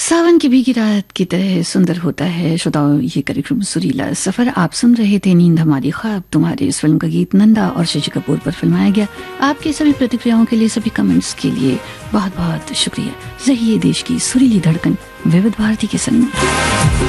सावन की भीगी रात की तरह सुंदर होता है श्रोताओं ये कार्यक्रम सुरीला सफर। आप सुन रहे थे नींद हमारी ख्वाब तुम्हारे। इस फिल्म का गीत नंदा और शशि कपूर पर फिल्माया गया। आपके सभी प्रतिक्रियाओं के लिए, सभी कमेंट्स के लिए बहुत बहुत शुक्रिया। रहिए देश की सुरीली धड़कन विविध भारती के संग।